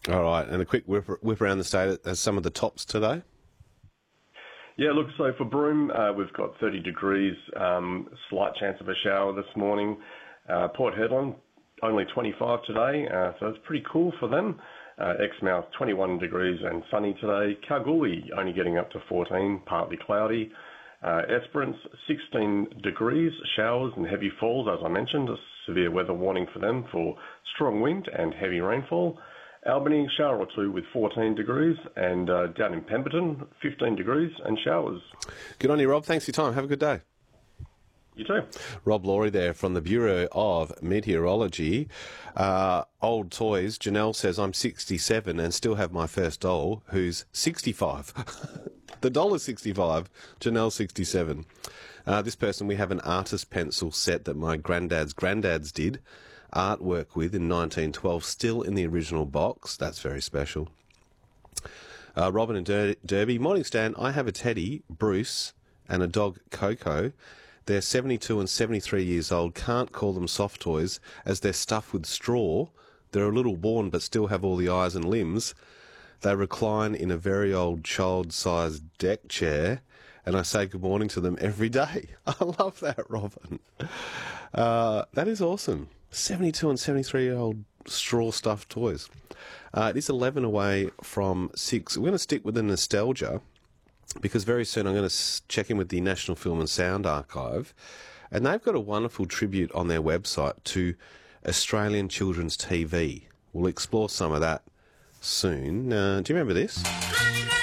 All right, and a quick whip around the state as some of the tops today. Yeah, look, so for Broome, we've got 30 degrees, slight chance of a shower this morning. Port Hedland, only 25 today, so it's pretty cool for them. Exmouth, 21 degrees and sunny today. Kalgoorlie, only getting up to 14, partly cloudy. Esperance, 16 degrees, showers and heavy falls, as I mentioned, a severe weather warning for them for strong wind and heavy rainfall. Albany, shower or two with 14 degrees, and down in Pemberton, 15 degrees and showers. Good on you, Rob. Thanks for your time. Have a good day. You too. Rob Laurie there from the Bureau of Meteorology. Old toys. Janelle says, I'm 67 and still have my first doll, who's 65. The doll is 65. Janelle, 67. This person, we have an artist pencil set that my granddads did artwork with in 1912, still in the original box. That's very special. Robin and Derby. Morning, Stan. I have a teddy, Bruce, and a dog, Coco. They're 72 and 73 years old. Can't call them soft toys as they're stuffed with straw. They're a little worn but still have all the eyes and limbs. They recline in a very old child-sized deck chair, and I say good morning to them every day. I love that, Robin. That is awesome. 72 and 73-year-old straw-stuffed toys. It is 11 away from 6. We're going to stick with the nostalgia because very soon I'm going to check in with the National Film and Sound Archive, and they've got a wonderful tribute on their website to Australian children's TV. We'll explore some of that soon. Do you remember this?